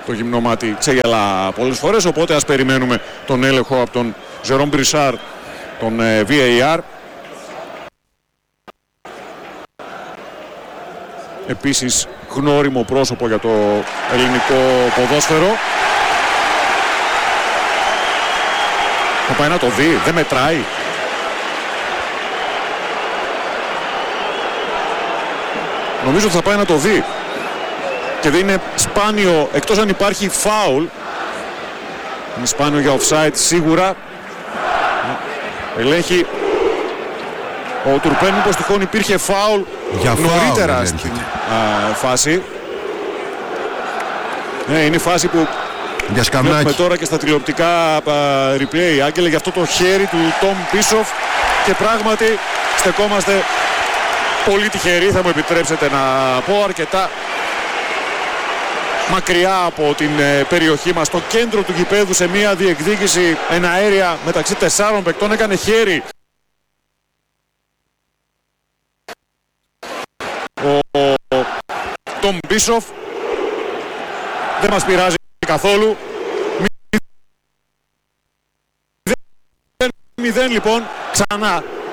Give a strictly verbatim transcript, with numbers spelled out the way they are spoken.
το γυμνό μάτι ξεγελά πολλές φορές, οπότε ας περιμένουμε τον έλεγχο από τον Ζερόμ Μπρισάρ, τον βι έι αρ. Επίσης γνώριμο πρόσωπο για το ελληνικό ποδόσφαιρο. Θα πάει να το δει, δεν μετράει. Νομίζω ότι θα πάει να το δει. Και δεν είναι σπάνιο, εκτός αν υπάρχει φάουλ. Είναι σπάνιο για offside σίγουρα. Ελέγχει ο Τουρπέν, μήπως τυχόν υπήρχε φάουλ για νωρίτερα φάουλ, στην α, φάση. Ναι, είναι η φάση που για βλέπουμε τώρα και στα τηλεοπτικά α, replay, Άγγελε, για αυτό το χέρι του Τόμ Μπίσοφ. Και πράγματι στεκόμαστε πολύ τυχεροί, θα μου επιτρέψετε να πω, αρκετά μακριά από την ε, περιοχή μας, στο κέντρο του γηπέδου, σε μια διεκδίκηση εναέρια μεταξύ τεσσάρων παικτών. Έκανε χέρι ο, ο Τόμ Μπίσοφ. Δεν μας πειράζει καθόλου. μηδέν μηδέν λοιπόν, ξανά